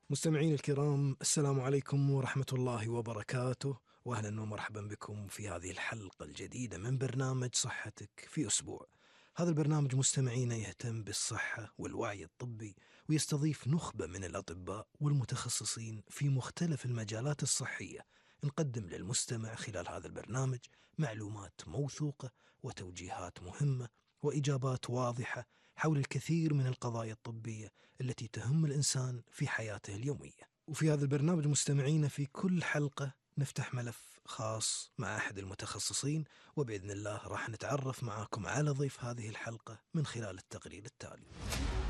مستمعين الكرام، السلام عليكم ورحمة الله وبركاته، وأهلا ومرحبا بكم في هذه الحلقة الجديدة من برنامج صحتك في أسبوع. هذا البرنامج مستمعينا يهتم بالصحة والوعي الطبي، ويستضيف نخبة من الأطباء والمتخصصين في مختلف المجالات الصحية. نقدم للمستمع خلال هذا البرنامج معلومات موثوقة وتوجيهات مهمة وإجابات واضحة حول الكثير من القضايا الطبية التي تهم الإنسان في حياته اليومية. وفي هذا البرنامج مستمعين في كل حلقة نفتح ملف خاص مع أحد المتخصصين، وبإذن الله راح نتعرف معاكم على ضيف هذه الحلقة من خلال التقرير التالي.